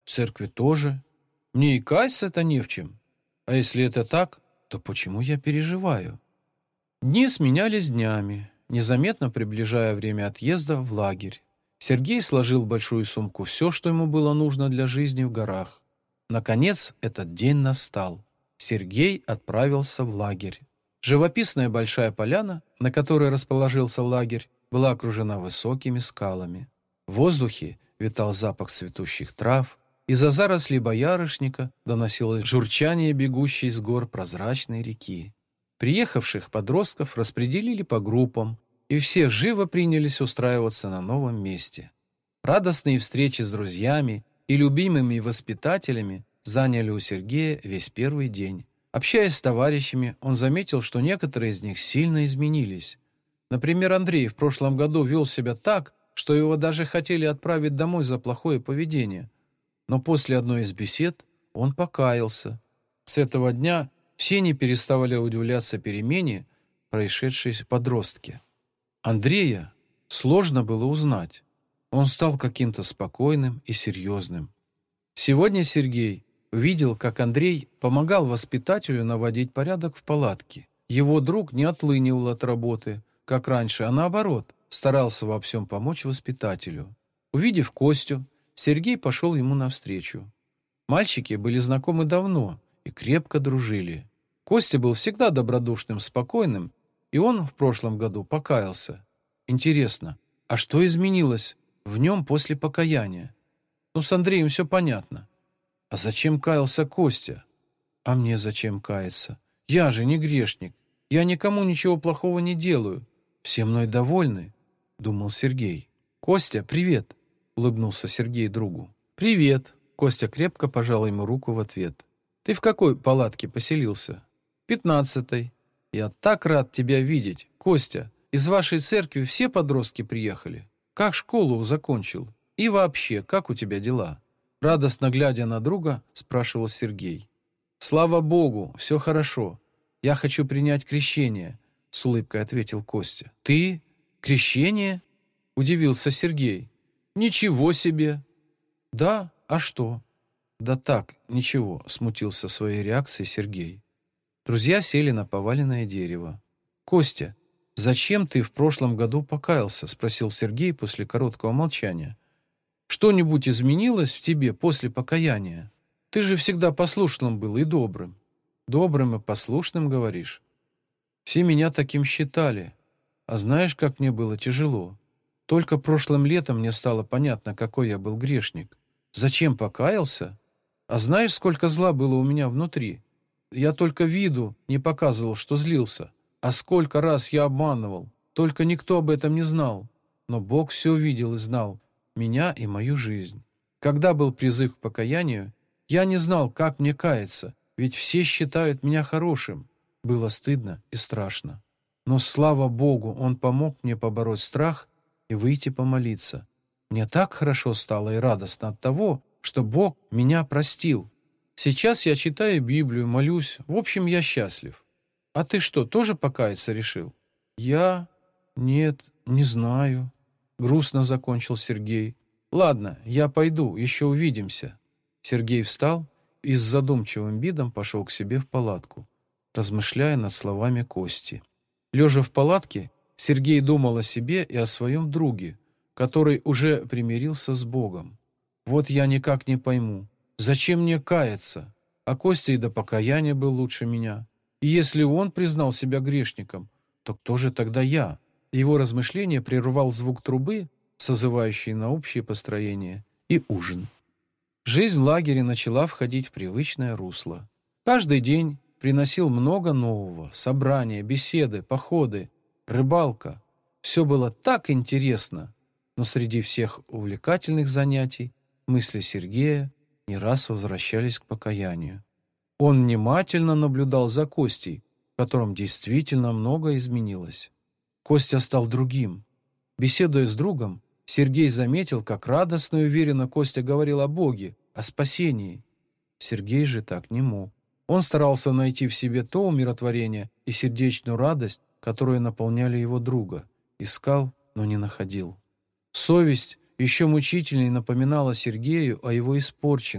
в церкви тоже. Мне и каяться-то не в чем. А если это так, то почему я переживаю? Дни сменялись днями, незаметно приближая время отъезда в лагерь. Сергей сложил в большую сумку все, что ему было нужно для жизни в горах. Наконец, этот день настал. Сергей отправился в лагерь. Живописная большая поляна, на которой расположился лагерь, была окружена высокими скалами. В воздухе витал запах цветущих трав, из-за зарослей боярышника доносилось журчание бегущей с гор прозрачной реки. Приехавших подростков распределили по группам, и все живо принялись устраиваться на новом месте. Радостные встречи с друзьями и любимыми воспитателями заняли у Сергея весь первый день. Общаясь с товарищами, он заметил, что некоторые из них сильно изменились. Например, Андрей в прошлом году вел себя так, что его даже хотели отправить домой за плохое поведение. Но после одной из бесед он покаялся. С этого дня все не переставали удивляться перемене, происшедшей в подростке. Андрея сложно было узнать. Он стал каким-то спокойным и серьезным. Сегодня Сергей увидел, как Андрей помогал воспитателю наводить порядок в палатке. Его друг не отлынивал от работы, как раньше, а наоборот, старался во всем помочь воспитателю. Увидев Костю, Сергей пошел ему навстречу. Мальчики были знакомы давно и крепко дружили. Костя был всегда добродушным, спокойным, и он в прошлом году покаялся. Интересно, а что изменилось в нем после покаяния? Ну, с Андреем все понятно. А зачем каялся Костя? А мне зачем каяться? Я же не грешник. Я никому ничего плохого не делаю. Все мной довольны, думал Сергей. Костя, привет, улыбнулся Сергей другу. Привет. Костя крепко пожал ему руку в ответ. Ты в какой палатке поселился? 15-й. Я так рад тебя видеть. Костя, из вашей церкви все подростки приехали? Как школу закончил? И вообще, как у тебя дела? Радостно глядя на друга, спрашивал Сергей. Слава Богу, все хорошо. Я хочу принять крещение, с улыбкой ответил Костя. Ты? Крещение? Удивился Сергей. Ничего себе. Да, а что? Да так, ничего, смутился своей реакцией Сергей. Друзья сели на поваленное дерево. Костя, зачем ты в прошлом году покаялся? Спросил Сергей после короткого молчания. Что-нибудь изменилось в тебе после покаяния? Ты же всегда послушным был и добрым. Добрым и послушным, говоришь? Все меня таким считали. А знаешь, как мне было тяжело? Только прошлым летом мне стало понятно, какой я был грешник. Зачем покаялся? А знаешь, сколько зла было у меня внутри? Я только виду не показывал, что злился. А сколько раз я обманывал. Только никто об этом не знал. Но Бог все видел и знал. Меня и мою жизнь. Когда был призыв к покаянию, я не знал, как мне каяться, ведь все считают меня хорошим. Было стыдно и страшно. Но, слава Богу, Он помог мне побороть страх и выйти помолиться. Мне так хорошо стало и радостно от того, что Бог меня простил. Сейчас я читаю Библию, молюсь, в общем, я счастлив. А ты что, тоже покаяться решил? Я? Нет, не знаю. Грустно закончил Сергей. Ладно, я пойду, еще увидимся. Сергей встал и с задумчивым видом пошел к себе в палатку, размышляя над словами Кости. Лежа в палатке, Сергей думал о себе и о своем друге, который уже примирился с Богом. Вот я никак не пойму, зачем мне каяться? А Костя и до покаяния был лучше меня. И если он признал себя грешником, то кто же тогда я? Его размышления прервал звук трубы, созывающий на общее построение, и ужин. Жизнь в лагере начала входить в привычное русло. Каждый день приносил много нового: собрания, беседы, походы, рыбалка. Все было так интересно, но среди всех увлекательных занятий мысли Сергея не раз возвращались к покаянию. Он внимательно наблюдал за Костей, в котором действительно многое изменилось. Костя стал другим. Беседуя с другом, Сергей заметил, как радостно и уверенно Костя говорил о Боге, о спасении. Сергей же так не мог. Он старался найти в себе то умиротворение и сердечную радость, которые наполняли его друга. Искал, но не находил. Совесть еще мучительнее напоминала Сергею о его испорченности.